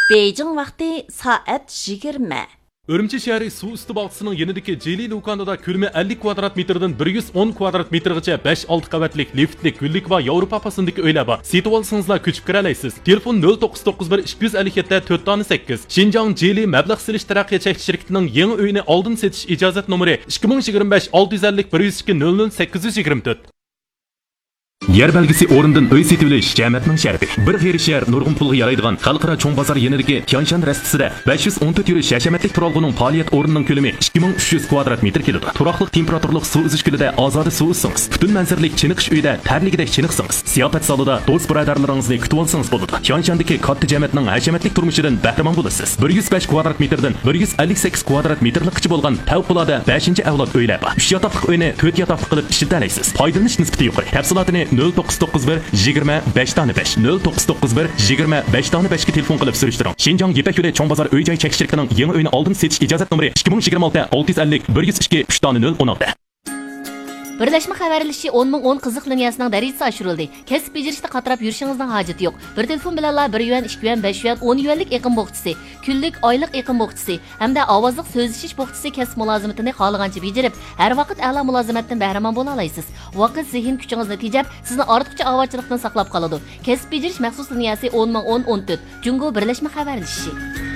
Beijing vaqti soat 20. Үрімчі шәрі су үсті бағытысының енідікі Jeli Lukandada kөлемі 50 kvadrat metrden 110 kvadrat metrgacha 5-6 qavatlik liftlik gullik va Yevropa pasındaki öyle var. Setib olsangizlar ko'chib kiralaysiz. Telefon 0991 257 408. Xinjiang Jeli mablag' silish taraqqiyot cheklanish shirkatining yangi uyini oldin setish ijozat nomeri 2025 650 102 00 824. Yer belgisi o'rindan uy setib olish jamiyatning sharafi. Bir xeyri shahar nurg'un pulga yaraydigan xalqaro cho'ng bozor yenidagi Tianshan rastasida 514 yurish hashamatlik turalg'uning faoliyat o'rnining ko'lami 2300 kvadrat metr keladi. Turaqliq temperaturlik suv izish ko'lida ozoda suv issangiz, butun manzarlik chiniqish uyida tarligidek chiniqsangiz, siyofat zalida do'st birodarlaringizni kutib olsangiz bo'ladi. Tianshandagi katta jamiyatning hashamatlik turmushidan bahramon bo'lasiz. 105 kvadrat metrdan 158 kvadrat metrlikcha bo'lgan favqulodda 5-avlod uylar bor. 3 yotoqli uyni 4 yotoqli qilib ishlatalaysiz. Foydalanish nisbati yuqori. Tafsilotini 0991 25 tane 5 0991 25 tane 5 ga telefon qilib surishtiring. Xinjiang Yepak yo'li cho'ng bozor uy-joy chekish shirkatining yangi uyini oldin setish ijozat nomeri 2026 650 102 3 tane 016. Birleşme xabarlashi 10 qiziq liniyasining darajasi oshirildi. Kasb bejarishda qatirab yurishingizning hojati yo'q. Bir telefon bilan 1 yuan, 2 yuan, 5 yuan, 10 yuanlik eqim bo'qchisi, kunlik, oylik eqim bo'qchisi hamda ovozliq so'zlashish bo'qchisi kasb mulozimatini xohlagancha bejarib, har vaqt a'lo mulozimatdan bahramon bo'la olasiz. Vaqt zehn kuchingizni tejab, sizni ortiqcha ovochchilikdan saqlab qoladi. Kasb bejarish maxsus liniyasi 10 14. Jungo birlashma xabarlashi.